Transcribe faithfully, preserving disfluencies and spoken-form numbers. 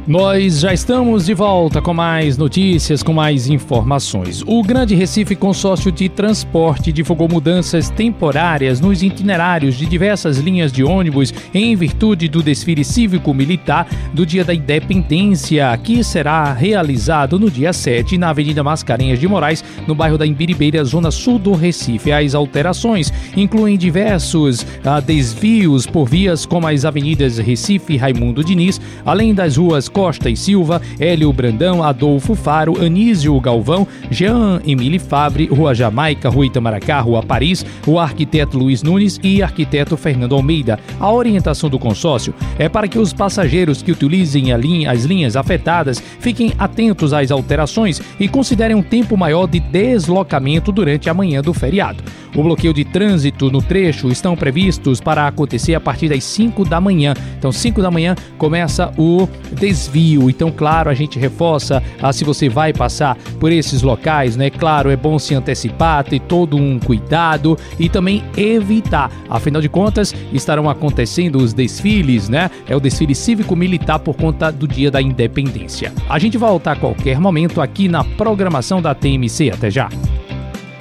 Nós já estamos de volta com mais notícias, com mais informações. O Grande Recife Consórcio de Transporte divulgou mudanças temporárias nos itinerários de diversas linhas de ônibus em virtude do desfile cívico-militar do Dia da Independência, que será realizado no dia sete na Avenida Mascarenhas de Moraes, no bairro da Imbiribeira, zona sul do Recife. As alterações incluem diversos ah, desvios por vias como as avenidas Recife e Raimundo Diniz, além das ruas Costa e Silva, Hélio Brandão, Adolfo Faro, Anísio Galvão, Jean Emile Favre, Rua Jamaica, Rua Itamaracá, Rua Paris, o arquiteto Luiz Nunes e arquiteto Fernando Almeida. A orientação do consórcio é para que os passageiros que utilizem a linha, as linhas afetadas fiquem atentos às alterações e considerem um tempo maior de deslocamento durante a manhã do feriado. O bloqueio de trânsito no trecho estão previstos para acontecer a partir das cinco da manhã. Então, cinco da manhã começa o desvio. Então, claro, a gente reforça, ah, se você vai passar por esses locais, né? Claro, é bom se antecipar, ter todo um cuidado e também evitar. Afinal de contas, estarão acontecendo os desfiles, né? É o desfile cívico-militar por conta do Dia da Independência. A gente volta a qualquer momento aqui na programação da T M C. Até já!